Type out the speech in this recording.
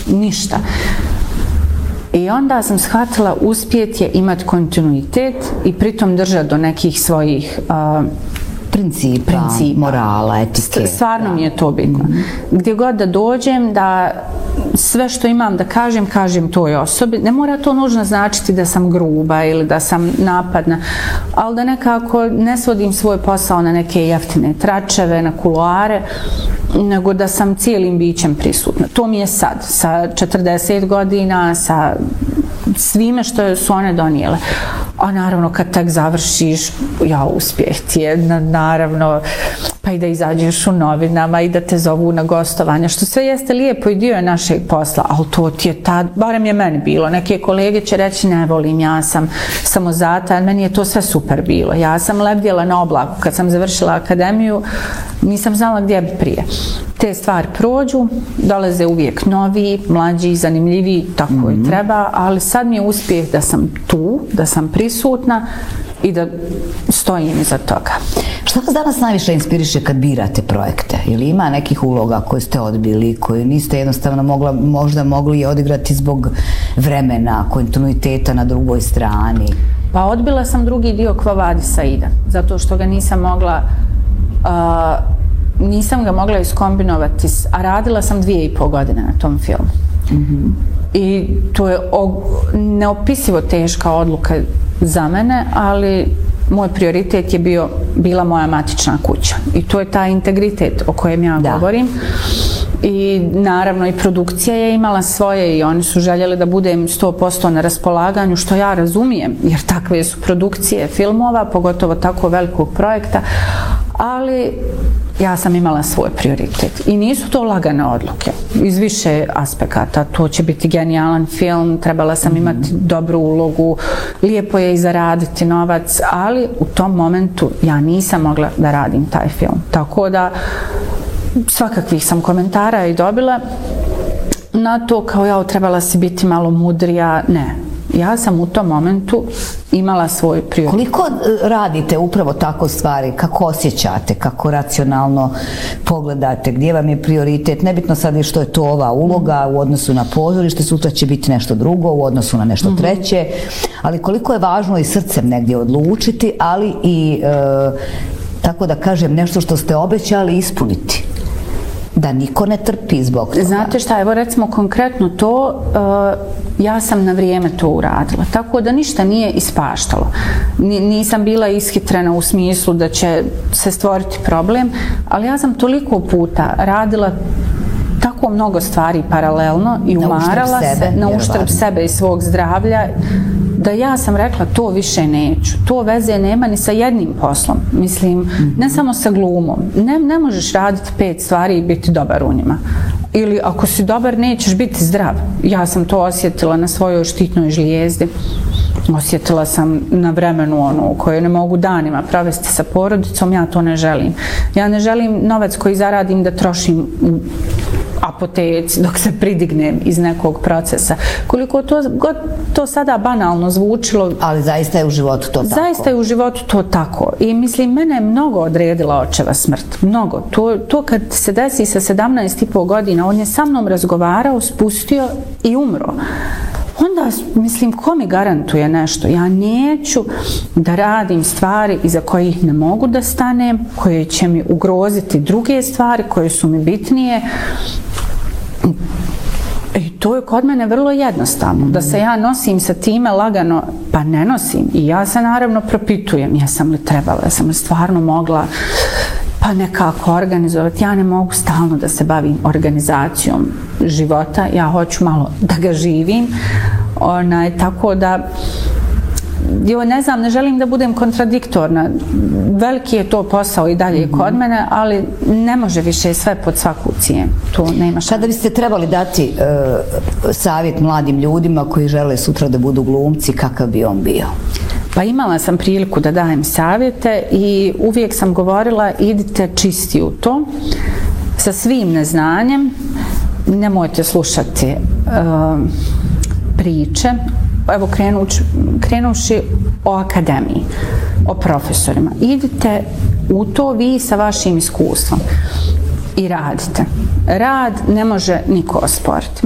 ništa. I onda sam shvatila uspjet je imati kontinuitet i pritom držati do nekih svojih principa, morala, etike. Stvarno mi je to bitno. Gdje god da dođem, da sve što imam da kažem toj osobi. Ne mora to nužno značiti da sam gruba ili da sam napadna, ali da nekako ne svodim svoj posao na neke jeftine tračeve, na kuloare, nego da sam cijelim bićem prisutna. To mi je sad, sa 40 godina, sa svime što su one donijele. A naravno kad tak završiš, uspjeh ti je, naravno, pa i da izađeš u novinama i da te zovu na gostovanja, što sve jeste lijepo i dio je našeg posla, ali to ti je tad, barem je meni bilo. Neke kolege će reći ne volim, ja sam samozata, meni je to sve super bilo. Ja sam lebdjela na oblaku. Kad sam završila akademiju, nisam znala gdje bi prije. Te stvari prođu, dolaze uvijek novi, mlađi, zanimljiviji, tako i treba, ali sad mi je uspjeh da sam tu, da sam prisutna i da stojim iza toga. Šta vas danas najviše inspiriše kad birate projekte? Ili ima nekih uloga koje ste odbili, koje niste jednostavno možda mogli odigrati zbog vremena, kontinuiteta na drugoj strani? Pa odbila sam drugi dio Quo Vadis Aida, zato što ga nisam ga mogla iskombinovati, a radila sam 2,5 godine na tom filmu. I to je neopisivo teška odluka za mene, ali moj prioritet je bila moja matična kuća. I to je taj integritet o kojem ja govorim. I naravno i produkcija je imala svoje i oni su željeli da budem 100% na raspolaganju, što ja razumijem, jer takve su produkcije filmova, pogotovo tako velikog projekta, ali ja sam imala svoj prioritet. I nisu to lagane odluke, iz više aspekata. To će biti genijalan film, trebala sam imati dobru ulogu, lijepo je i zaraditi novac, ali u tom momentu ja nisam mogla da radim taj film. Tako da svakakvih sam komentara i dobila na to kao trebala si biti malo mudrija. Ne. Ja sam u tom momentu imala svoj prioritet. Koliko radite upravo tako stvari? Kako osjećate? Kako racionalno pogledate? Gdje vam je prioritet? Nebitno sad je što je to ova uloga u odnosu na pozorište, sutra će biti nešto drugo u odnosu na nešto treće. Ali koliko je važno i srcem negdje odlučiti, ali i, tako da kažem, nešto što ste obećali ispuniti. Da niko ne trpi zbog toga. Znate šta, evo recimo konkretno to, ja sam na vrijeme to uradila, tako da ništa nije ispaštalo. Nisam bila ishitrena u smislu da će se stvoriti problem, ali ja sam toliko puta radila tako mnogo stvari paralelno i umarala se na uštrb sebe i svog zdravlja, da ja sam rekla to više neću. To veze nema ni sa jednim poslom. Mislim, ne samo sa glumom. Ne možeš raditi 5 stvari i biti dobar u njima. Ili ako si dobar, nećeš biti zdrav. Ja sam to osjetila na svojoj štitnoj žlijezdi. Osjetila sam na vremenu u kojoj ne mogu danima provesti sa porodicom, ja to ne želim. Ja ne želim novac koji zaradim da trošim u apoteci dok se pridignem iz nekog procesa. Koliko to sada banalno zvučilo. Ali zaista je u životu to tako. Zaista je u životu to tako. I mislim, mene je mnogo odredila očeva smrt. Mnogo. To kad se desi sa 17,5 godina, on je sa mnom razgovarao, spustio i umro. Onda, mislim, ko mi garantuje nešto? Ja neću da radim stvari iza kojih ne mogu da stanem, koje će mi ugroziti druge stvari, koje su mi bitnije. I to je kod mene vrlo jednostavno. Da se ja nosim sa time lagano, pa ne nosim. I ja se naravno propitujem, jesam li trebala, jesam li stvarno mogla pa nekako organizovati. Ja ne mogu stalno da se bavim organizacijom života, ja hoću malo da ga živim. Tako da, ne znam, ne želim da budem kontradiktorna. Veliki je to posao i dalje kod mene, ali ne može više sve pod svaku cijenu. To nema šta. Kada biste trebali dati savjet mladim ljudima koji žele sutra da budu glumci, kakav bi on bio? Pa imala sam priliku da dajem savjete i uvijek sam govorila idite čisti u to, sa svim neznanjem, nemojte slušati priče. Evo krenuši o akademiji, o profesorima. Idite u to vi sa vašim iskustvom i radite. Rad ne može niko osporiti.